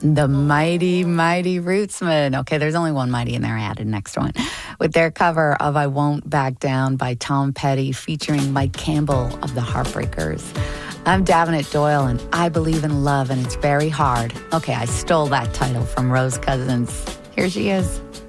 The Mighty, Mighty Rootsmen. Okay, there's only one mighty in there. I added next one. With their cover of I Won't Back Down by Tom Petty featuring Mike Campbell of the Heartbreakers. I'm Davenant Doyle, and I believe in love, and it's very hard. Okay, I stole that title from Rose Cousins. Here she is.